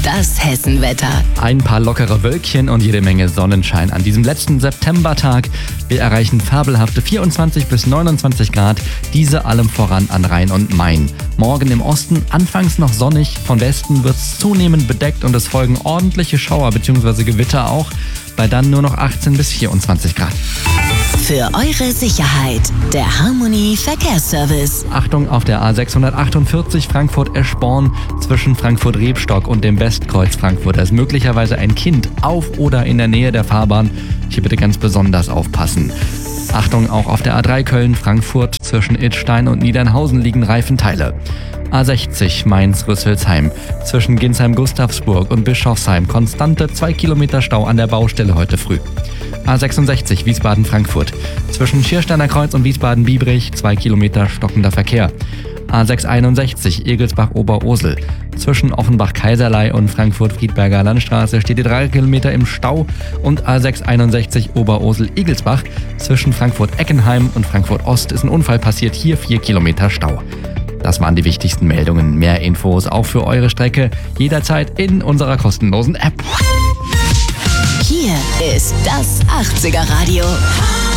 Das Hessenwetter. Ein paar lockere Wölkchen und jede Menge Sonnenschein an diesem letzten Septembertag. Wir erreichen fabelhafte 24 bis 29 Grad, diese allem voran an Rhein und Main. Morgen im Osten anfangs noch sonnig, von Westen wird es zunehmend bedeckt und es folgen ordentliche Schauer bzw. Gewitter auch, bei dann nur noch 18 bis 24 Grad. Für eure Sicherheit, der Harmony Verkehrsservice. Achtung auf der A648 Frankfurt-Eschborn zwischen Frankfurt-Rebstock und dem Westkreuz Frankfurt. Da ist möglicherweise ein Kind auf oder in der Nähe der Fahrbahn. Hier bitte ganz besonders aufpassen. Achtung auch auf der A3 Köln-Frankfurt zwischen Idstein und Niedernhausen liegen Reifenteile. A60 Mainz-Rüsselsheim zwischen Ginsheim-Gustavsburg und Bischofsheim konstante 2 Kilometer Stau an der Baustelle heute früh. A66 Wiesbaden-Frankfurt zwischen Schiersteiner Kreuz und Wiesbaden-Biebrich 2 Kilometer stockender Verkehr. A661 Egelsbach-Oberursel zwischen Offenbach-Kaiserlei und Frankfurt-Friedberger Landstraße steht die 3 Kilometer im Stau und A661 Oberursel-Egelsbach zwischen Frankfurt-Eckenheim und Frankfurt-Ost ist ein Unfall passiert, hier 4 Kilometer Stau. Das waren die wichtigsten Meldungen. Mehr Infos auch für eure Strecke jederzeit in unserer kostenlosen App. Hier ist das 80er Radio.